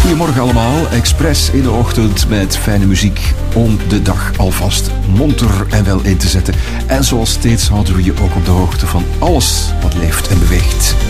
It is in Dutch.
Goedemorgen allemaal, Express in de ochtend met fijne muziek om de dag alvast monter en wel in te zetten. En zoals steeds houden we je ook op de hoogte van alles wat leeft en beweegt.